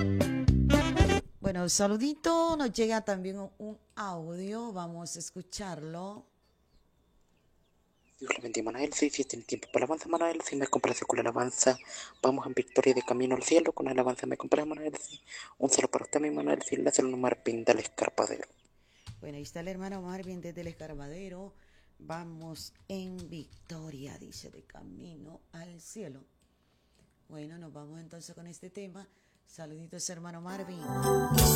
Bueno, saludito, nos llega también un audio, vamos a escucharlo. Dios le bendiga, Manuel. Si tiene tiempo para alabanza, Manuel. Si me complace con la alabanza, vamos en victoria de camino al cielo. Con la alabanza me complace, Manuel. Sí. Un saludo para usted, mi Manuel. Si le hace el número pinta el escarpadero. Bueno, ahí está el hermano Marvin desde el Escarbadero. Vamos en victoria, dice, de camino al cielo. Bueno, nos vamos entonces con este tema. Saluditos, hermano Marvin.